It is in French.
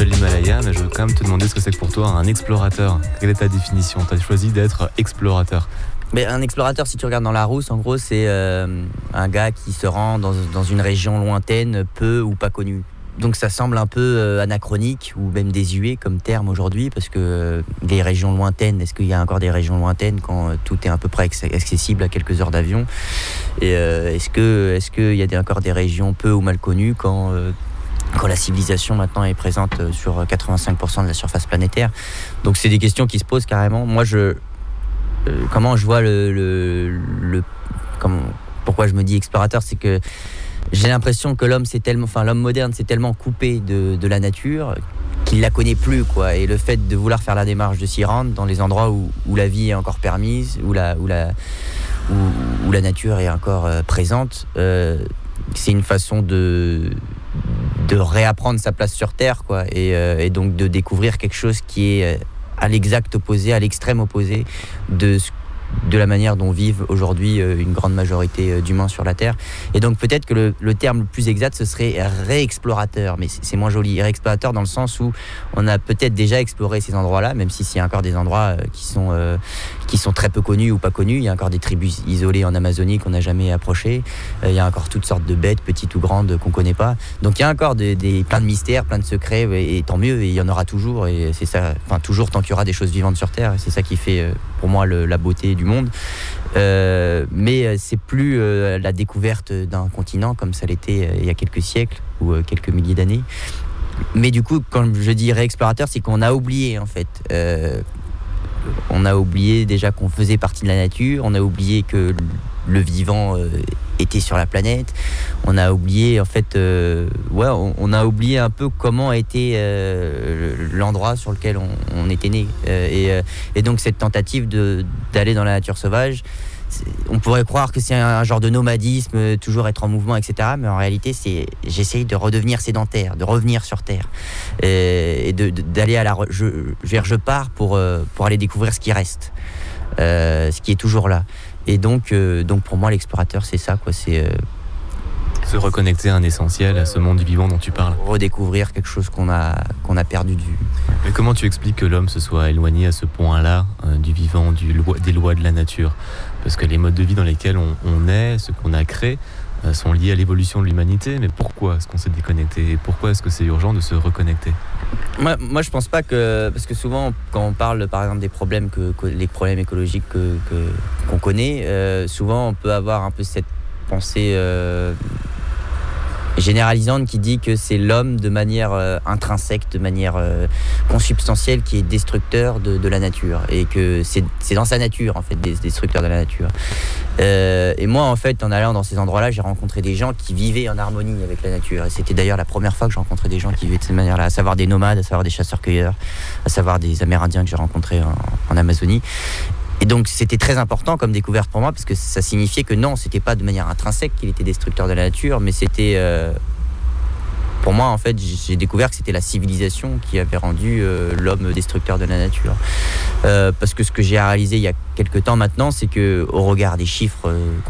projet de l'Himalaya, mais je veux quand même te demander ce que c'est que pour toi un explorateur. Quelle est ta définition? Tu as choisi d'être explorateur. Mais un explorateur, si tu regardes dans Larousse, en gros, c'est un gars qui se rend dans une région lointaine, peu ou pas connue. Donc ça semble un peu anachronique ou même désuet comme terme aujourd'hui, parce que les régions lointaines, est-ce qu'il y a encore des régions lointaines quand tout est à peu près accessible à quelques heures d'avion? Et est-ce qu'il y a encore des régions peu ou mal connues quand la civilisation maintenant est présente sur 85% de la surface planétaire? Donc c'est des questions qui se posent carrément. Moi, comment je vois pourquoi je me dis explorateur, c'est que j'ai l'impression que l'homme moderne s'est tellement coupé de la nature qu'il la connaît plus, quoi. Et le fait de vouloir faire la démarche de s'y rendre dans les endroits où la vie est encore permise, où la nature est encore présente, c'est une façon de réapprendre sa place sur Terre, quoi. Et donc de découvrir quelque chose qui est à l'exact opposé, à l'extrême opposé de la manière dont vivent aujourd'hui une grande majorité d'humains sur la Terre. Et donc peut-être que le terme le plus exact, ce serait réexplorateur, mais c'est moins joli. Réexplorateur dans le sens où on a peut-être déjà exploré ces endroits-là, même s'il y a encore des endroits qui sont très peu connus ou pas connus. Il y a encore des tribus isolées en Amazonie qu'on n'a jamais approchées. Il y a encore toutes sortes de bêtes, petites ou grandes, qu'on ne connaît pas. Donc il y a encore plein de mystères, plein de secrets, et tant mieux, et il y en aura toujours. Et c'est ça, toujours tant qu'il y aura des choses vivantes sur Terre. Et c'est ça qui fait pour moi la beauté du monde. Mais c'est plus la découverte d'un continent comme ça l'était il y a quelques siècles ou quelques milliers d'années. Mais du coup, quand je dis réexplorateur, c'est qu'on a oublié, en fait. On a oublié déjà qu'on faisait partie de la nature, on a oublié que le vivant était sur la planète, on a oublié, en fait, on a oublié un peu comment était l'endroit sur lequel on était né. Et donc cette tentative d'aller dans la nature sauvage, on pourrait croire que c'est un genre de nomadisme, toujours être en mouvement, etc. Mais en réalité, j'essaye de redevenir sédentaire, de revenir sur Terre, et d'aller je pars pour aller découvrir ce qui reste, ce qui est toujours là. Et donc pour moi, l'explorateur, c'est ça, quoi. C'est se reconnecter à un essentiel, à ce monde du vivant dont tu parles. Redécouvrir quelque chose qu'on a perdu de vue. Mais comment tu expliques que l'homme se soit éloigné à ce point-là du vivant, des lois de la nature? Parce que les modes de vie dans lesquels on est, ce qu'on a créé, sont liés à l'évolution de l'humanité. Mais pourquoi est-ce qu'on s'est déconnecté? Et pourquoi est-ce que c'est urgent de se reconnecter? Moi, je pense pas que... Parce que souvent, quand on parle, par exemple, des problèmes, les problèmes écologiques qu'on connaît, souvent, on peut avoir un peu cette pensée généralisante qui dit que c'est l'homme de manière intrinsèque, de manière consubstantielle, qui est destructeur de la nature, et que c'est dans sa nature, en fait, destructeur de la nature. Et moi, en fait, en allant dans ces endroits-là, j'ai rencontré des gens qui vivaient en harmonie avec la nature, et c'était d'ailleurs la première fois que j'ai rencontré des gens qui vivaient de cette manière-là, à savoir des nomades, à savoir des chasseurs-cueilleurs, à savoir des Amérindiens que j'ai rencontrés en Amazonie. Et donc c'était très important comme découverte pour moi, parce que ça signifiait que non, c'était pas de manière intrinsèque qu'il était destructeur de la nature, mais c'était... Pour moi, en fait, j'ai découvert que c'était la civilisation qui avait rendu l'homme destructeur de la nature. Parce que ce que j'ai réalisé il y a quelques temps maintenant, c'est que, au regard des chiffres